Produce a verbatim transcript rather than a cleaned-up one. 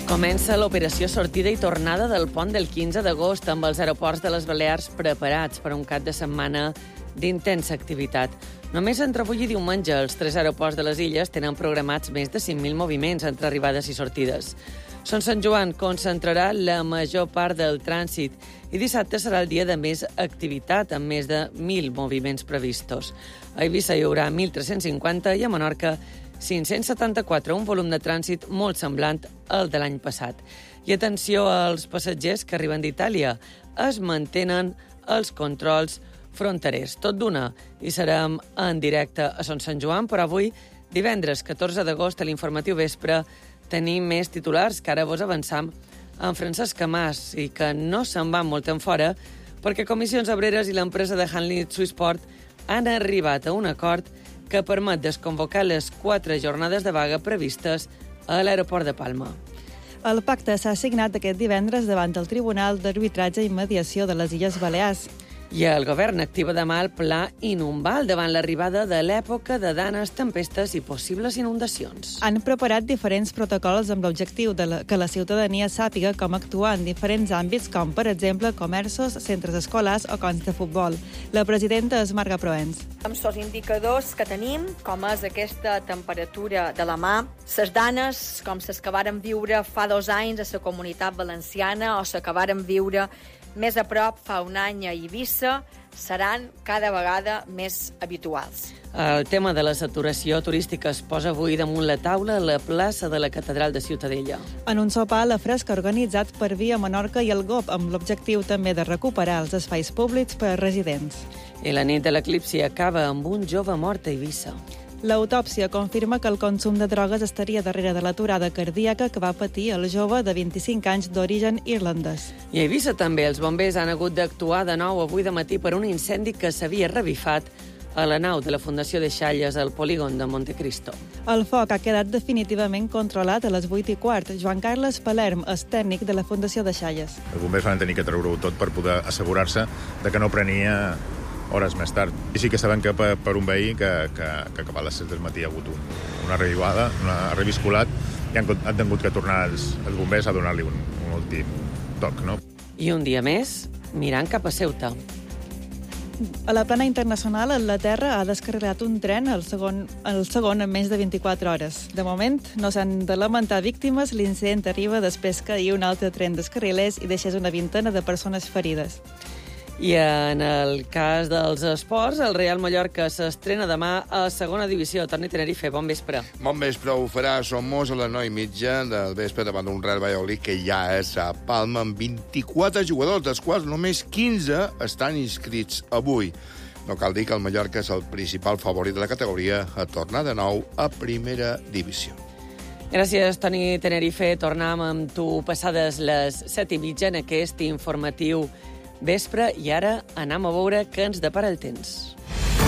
Comença l'operació sortida i tornada del pont del quinze d'agost amb els aeroports de les Balears preparats per un cap de setmana d'intensa activitat. Només entre avui i diumenge els tres aeroports de les illes tenen programats més de cinc mil moviments entre arribades i sortides. Son Sant Joan concentrarà la major part del trànsit i dissabte serà el dia de més activitat, amb més de mil moviments previstos. A Eivissa hi haurà mil tres-cents cinquanta i a Menorca cinc-cents setanta-quatre, un volum de trànsit molt semblant al de l'any passat. I atenció als passatgers que arriben d'Itàlia. Es mantenen els controls fronterers. Tot d'una, i serem en directe a Son Sant Joan, però avui, divendres catorze d'agost, a l'informatiu vespre, tenim més titulars que ara vos avançam en Francesc Mas i que no se'n van molt en fora perquè Comissions Obreres i l'empresa de handling Swissport han arribat a un acord que permet desconvocar les quatre jornades de vaga previstes a l'aeroport de Palma. El pacte s'ha signat aquest divendres davant el Tribunal d'Arbitratge i Mediació de les Illes Balears. I el govern activa demà el pla Inumbal davant l'arribada de l'època de danes, tempestes i possibles inundacions. Han preparat diferents protocols amb l'objectiu de la, que la ciutadania sàpiga com actuar en diferents àmbits, com, per exemple, comerços, centres escolars o camps de futbol. La presidenta és Marga Proens. Amb els indicadors que tenim, com és aquesta temperatura de la mà, les danes, com les que varen viure fa dos anys a la Comunitat Valenciana o les que varen viure més a prop fa un any a Eivissa, seran cada vegada més habituals. El tema de la saturació turística es posa avui damunt la taula a la plaça de la Catedral de Ciutadella. En un sopar a la fresca organitzat per Via Menorca i el G O P, amb l'objectiu també de recuperar els espais públics per a residents. I la nit de l'eclipsi acaba amb un jove mort a Eivissa. L'autòpsia confirma que el consum de drogues estaria darrere de l'aturada cardíaca que va patir el jove de vint-i-cinc anys d'origen irlandès. I a Eivissa també els bombers han hagut d'actuar de nou avui de matí per un incendi que s'havia revifat a la nau de la Fundació de Xalles al polígon de Montecristo. El foc ha quedat definitivament controlat a les vuit i quart. Joan Carles Palerm és tècnic de la Fundació de Xalles. Els bombers van tenir que treure-ho tot per poder assegurar-se de que no prenia hores més tard. I sí que sabem que per, per un veí que, que, que cap a les set del matí ha hagut un, una revivada, una reviscolat, i han, han tingut que tornar els, els bombers a donar-li un, un últim toc, no? I un dia més, mirant cap a Ceuta. A la plana internacional, la Terra ha descarrilat un tren, el segon, el segon en menys de vint-i-quatre hores. De moment, no s'han de lamentar víctimes. L'incident arriba després que ahir un altre tren descarrilés i deixés una vintena de persones ferides. I en el cas dels esports, el Real Mallorca s'estrena demà a segona divisió. Toni Tenerife, bon vespre. Bon vespre, ho farà Somos a les nou i mitja del vespre davant d'un Real Valladolid que ja és a Palma amb vint-i-quatre jugadors, dels quals només quinze estan inscrits avui. No cal dir que el Mallorca és el principal favorit de la categoria a tornar de nou a primera divisió. Gràcies, Toni Tenerife. Tornem amb tu passades les set i mitja en aquest informatiu vespre, i ara anem a veure què ens depara el temps.